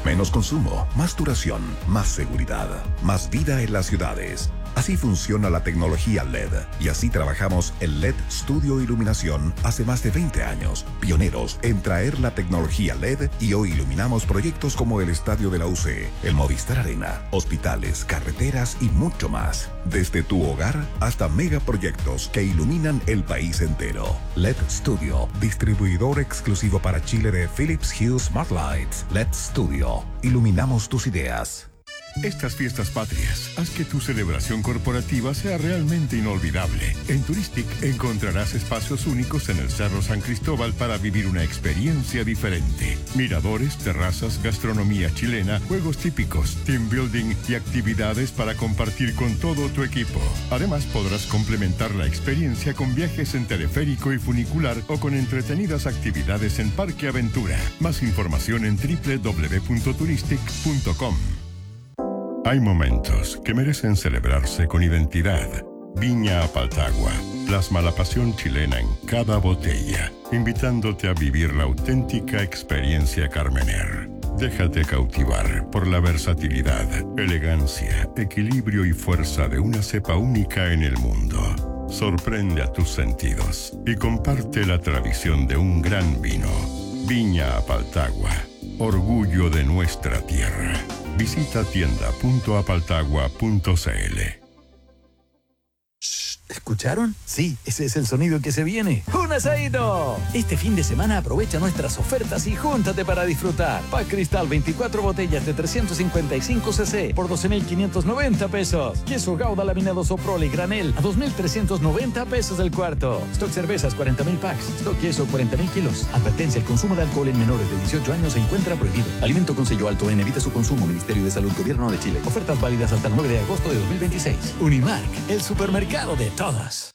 Menos consumo, más duración, más seguridad, más vida en las ciudades. Así funciona la tecnología LED y así trabajamos en LED Studio Iluminación hace más de 20 años, pioneros en traer la tecnología LED, y hoy iluminamos proyectos como el Estadio de la UC, el Movistar Arena, hospitales, carreteras y mucho más. Desde tu hogar hasta megaproyectos que iluminan el país entero. LED Studio, distribuidor exclusivo para Chile de Philips Hue Smart Lights. LED Studio, iluminamos tus ideas. Estas fiestas patrias, haz que tu celebración corporativa sea realmente inolvidable. En Turistic encontrarás espacios únicos en el Cerro San Cristóbal para vivir una experiencia diferente. Miradores, terrazas, gastronomía chilena, juegos típicos, team building y actividades para compartir con todo tu equipo. Además, podrás complementar la experiencia con viajes en teleférico y funicular o con entretenidas actividades en Parque Aventura. Más información en www.turistic.com. Hay momentos que merecen celebrarse con identidad. Viña Apaltagua plasma la pasión chilena en cada botella, invitándote a vivir la auténtica experiencia Carmener. Déjate cautivar por la versatilidad, elegancia, equilibrio y fuerza de una cepa única en el mundo. Sorprende a tus sentidos y comparte la tradición de un gran vino. Viña Apaltagua, orgullo de nuestra tierra. Visita tienda.apaltagua.cl. ¿Escucharon? Sí, ese es el sonido que se viene. ¡Un asadito! Este fin de semana aprovecha nuestras ofertas y júntate para disfrutar. Pack Cristal, 24 botellas de 355 cc por 12.590 pesos. Queso Gouda laminado Soprole granel a 2.390 pesos el cuarto. Stock cervezas, 40.000 packs. Stock queso, 40.000 kilos. Advertencia: el consumo de alcohol en menores de 18 años se encuentra prohibido. Alimento con sello alto N. Evita su consumo. Ministerio de Salud, Gobierno de Chile. Ofertas válidas hasta el 9 de agosto de 2026. Unimark, el supermercado de todas.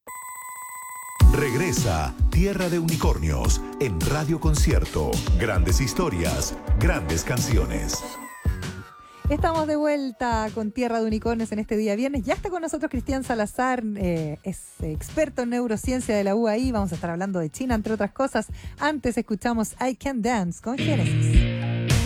Regresa Tierra de Unicornios en Radio Concierto. Grandes historias, grandes canciones. Estamos de vuelta con Tierra de Unicornios en este día viernes. Ya está con nosotros Cristian Salazar, es experto en neurociencia de la UAI. Vamos a estar hablando de China, entre otras cosas. Antes escuchamos I Can Dance con Genesis.